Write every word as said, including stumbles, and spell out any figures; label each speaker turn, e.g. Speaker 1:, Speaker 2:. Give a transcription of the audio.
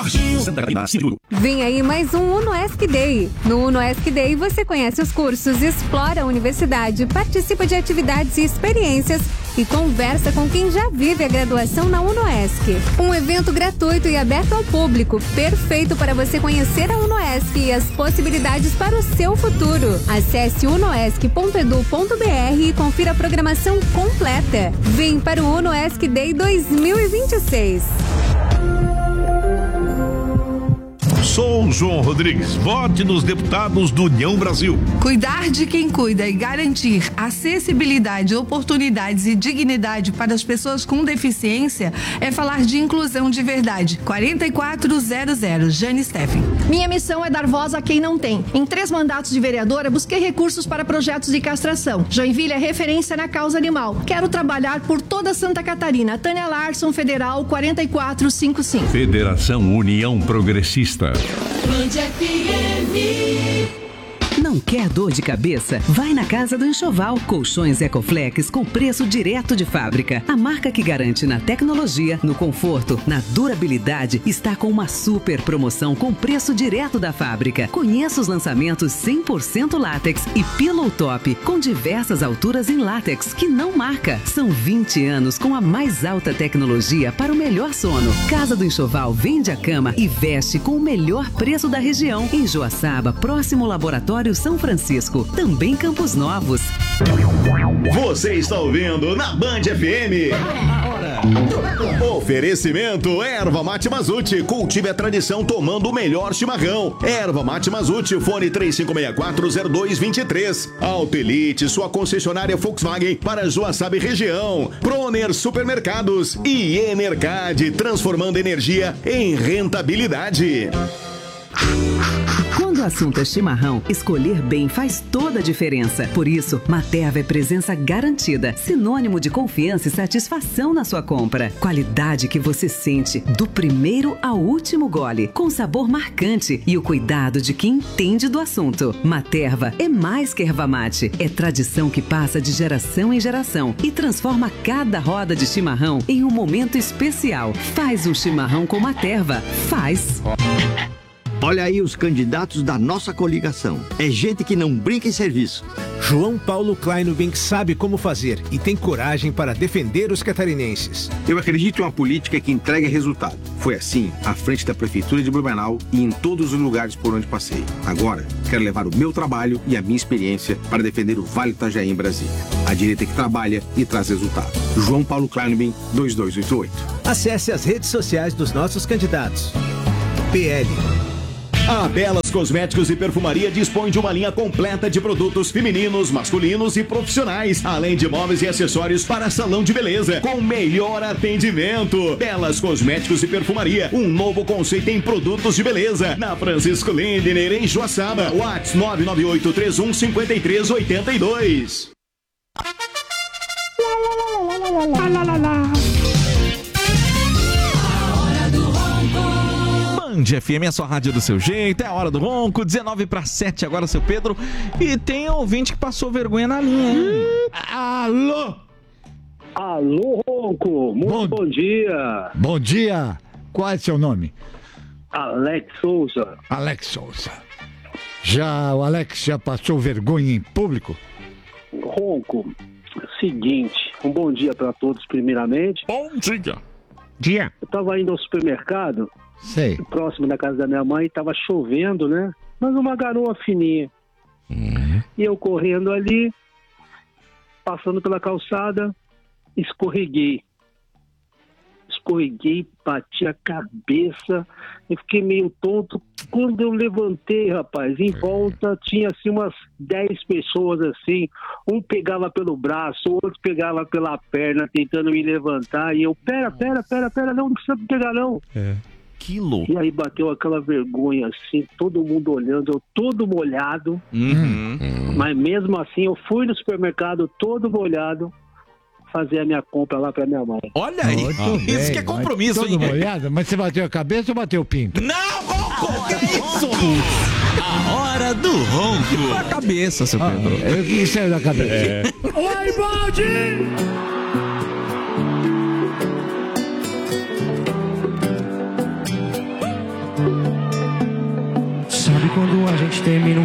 Speaker 1: Varginha, Santa Catarina, Ciro.
Speaker 2: Vem aí mais um UnoESC Day. No UnoESC Day você conhece os cursos, explora a universidade, participa de atividades e experiências e conversa com quem já vive a graduação na UnoESC. Um evento gratuito e aberto ao público, perfeito para você conhecer a UnoESC e as possibilidades para o seu futuro. Acesse unoesc ponto edu ponto br e confira a programação completa. Vem para o UnoESC Day dois mil e vinte e seis.
Speaker 3: Sou João Rodrigues. Vote nos deputados do União Brasil.
Speaker 4: Cuidar de quem cuida e garantir acessibilidade, oportunidades e dignidade para as pessoas com deficiência é falar de inclusão de verdade. quarenta e quatro zero zero, Jane Steffen.
Speaker 5: Minha missão é dar voz a quem não tem. Em três mandatos de vereadora, busquei recursos para projetos de castração. Joinville é referência na causa animal. Quero trabalhar por toda Santa Catarina. Tânia Larson, Federal, quarenta e quatro cinquenta e cinco.
Speaker 3: Federação União Progressista.
Speaker 6: Band F M.
Speaker 7: Não quer dor de cabeça? Vai na Casa do Enxoval. Colchões Ecoflex com preço direto de fábrica. A marca que garante na tecnologia, no conforto, na durabilidade, está com uma super promoção com preço direto da fábrica. Conheça os lançamentos cem por cento látex e Pillow Top com diversas alturas em látex que não marca. São vinte anos com a mais alta tecnologia para o melhor sono. Casa do Enxoval vende a cama e veste com o melhor preço da região. Em Joaçaba, próximo ao Laboratório São Francisco, também Campos Novos.
Speaker 8: Você está ouvindo na Band F M. Oferecimento Erva Mate Mazute. Cultive a tradição tomando o melhor chimarrão. Erva Mate Mazute, fone três cinco seis quatro zero dois dois três. Auto Elite, sua concessionária Volkswagen para Joaçaba e região. Proner Supermercados e Enercad, transformando energia em rentabilidade.
Speaker 7: Quando o assunto é chimarrão, escolher bem faz toda a diferença. Por isso, Materva é presença garantida, sinônimo de confiança e satisfação na sua compra. Qualidade que você sente do primeiro ao último gole, com sabor marcante e o cuidado de quem entende do assunto. Materva é mais que erva mate, é tradição que passa de geração em geração e transforma cada roda de chimarrão em um momento especial. Faz um chimarrão com Materva. Faz!
Speaker 9: Olha aí os candidatos da nossa coligação. É gente que não brinca em serviço.
Speaker 10: João Paulo Kleinubink sabe como fazer e tem coragem para defender os catarinenses.
Speaker 11: Eu acredito em uma política que entrega resultado. Foi assim à frente da Prefeitura de Blumenau e em todos os lugares por onde passei. Agora, quero levar o meu trabalho e a minha experiência para defender o Vale do Itajaí em Brasília. A direita que trabalha e traz resultado. João Paulo Kleinubink, dois dois oito oito.
Speaker 10: Acesse as redes sociais dos nossos candidatos. P L.
Speaker 8: A Belas Cosméticos e Perfumaria dispõe de uma linha completa de produtos femininos, masculinos e profissionais, além de móveis e acessórios para salão de beleza, com melhor atendimento. Belas Cosméticos e Perfumaria, um novo conceito em produtos de beleza, na Francisco Lindner, em Joaçaba. WhatsApp nove nove oito três um cinco três oito dois.
Speaker 12: Band F M é a sua rádio do seu jeito, é a hora do ronco, dezenove para sete agora, seu Pedro. E tem ouvinte que passou vergonha na linha, hein?
Speaker 13: Alô? Alô, ronco, muito bom, bom dia.
Speaker 14: Bom dia, qual é seu nome?
Speaker 13: Alex Souza.
Speaker 14: Alex Souza. Já, o Alex já passou vergonha em público?
Speaker 13: Ronco, seguinte, um bom dia para todos primeiramente.
Speaker 14: Bom dia. Dia.
Speaker 13: Eu tava indo ao supermercado.
Speaker 14: Sei.
Speaker 13: Próximo da casa da minha mãe, tava chovendo, né? Mas uma garoa fininha. Uhum. E eu correndo ali, passando pela calçada, escorreguei. Escorreguei, bati a cabeça, eu fiquei meio tonto. Quando eu levantei, rapaz, em volta tinha assim umas dez pessoas assim. Um pegava pelo braço, o outro pegava pela perna, tentando me levantar. E eu, pera, pera, pera, pera, não, não precisa me pegar não.
Speaker 12: É. Que louco.
Speaker 13: E aí bateu aquela vergonha assim, todo mundo olhando, eu todo molhado.
Speaker 12: Uhum.
Speaker 13: Mas mesmo assim eu fui no supermercado todo molhado fazer a minha compra lá pra minha mãe.
Speaker 12: Olha aí,
Speaker 14: oh,
Speaker 12: isso
Speaker 14: bem,
Speaker 12: que é compromisso,
Speaker 14: todo
Speaker 12: hein?
Speaker 14: molhado? Mas você bateu a cabeça ou bateu o pinto?
Speaker 12: Não, ronco, que é isso? A hora do ronco. A cabeça, seu Pedro.
Speaker 14: Ah, eu que saiu da cabeça. É.
Speaker 6: Oi, Baldi!
Speaker 1: Sabe quando a gente termina